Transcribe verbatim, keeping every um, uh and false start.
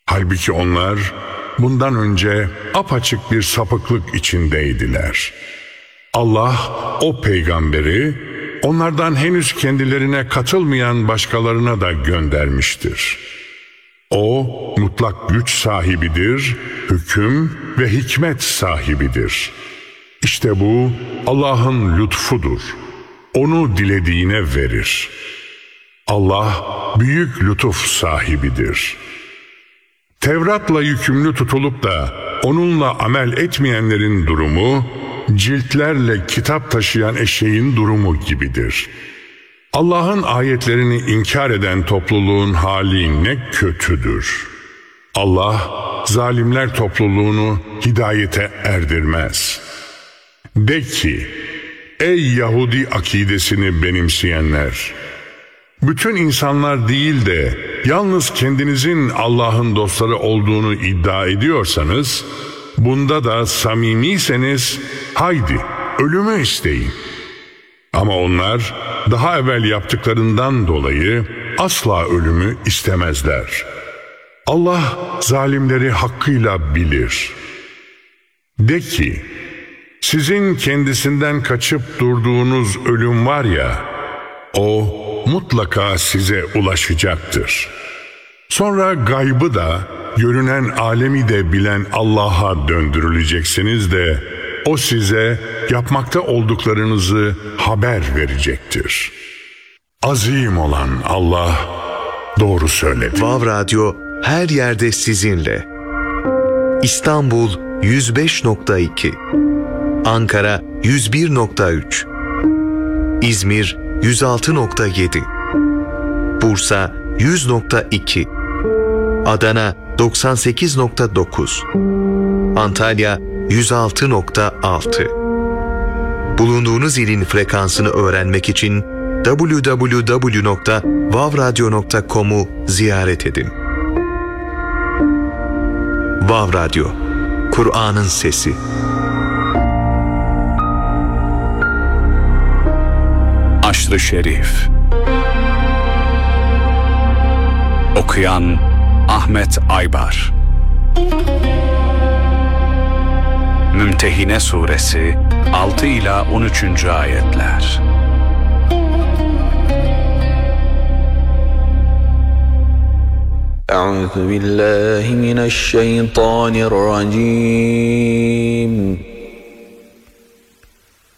Halbuki onlar bundan önce apaçık bir sapıklık içindeydiler. Allah o peygamberi onlardan henüz kendilerine katılmayan başkalarına da göndermiştir. O mutlak güç sahibidir, hüküm ve hikmet sahibidir. İşte bu Allah'ın lütfudur. Onu dilediğine verir. Allah büyük lütuf sahibidir. Tevrat'la yükümlü tutulup da onunla amel etmeyenlerin durumu, ciltlerle kitap taşıyan eşeğin durumu gibidir. Allah'ın ayetlerini inkar eden topluluğun hali ne kötüdür. Allah, zalimler topluluğunu hidayete erdirmez. De ki, ey Yahudi akidesini benimseyenler! Bütün insanlar değil de yalnız kendinizin Allah'ın dostları olduğunu iddia ediyorsanız, bunda da samimiyseniz haydi ölümü isteyin. Ama onlar daha evvel yaptıklarından dolayı asla ölümü istemezler. Allah zalimleri hakkıyla bilir. De ki, sizin kendisinden kaçıp durduğunuz ölüm var ya, o mutlaka size ulaşacaktır. Sonra gaybı da, görünen alemi de bilen Allah'a döndürüleceksiniz de, o size yapmakta olduklarınızı haber verecektir. Azim olan Allah doğru söyledi. Vav Radyo her yerde sizinle. İstanbul yüz beş nokta iki, Ankara yüz bir nokta üç, İzmir yüz altı nokta yedi, Bursa yüz nokta iki, Adana doksan sekiz nokta dokuz, Antalya yüz altı nokta altı. Bulunduğunuz ilin frekansını öğrenmek için double-u double-u double-u nokta vav radyo nokta com'u ziyaret edin. Vav Radyo, Kur'an'ın sesi. Aşr-ı Şerif. Okuyan Ahmet Aybar. Mümtehine Suresi altı ila on üçüncü ayetler. Euzu billahi mineşşeytanirracim.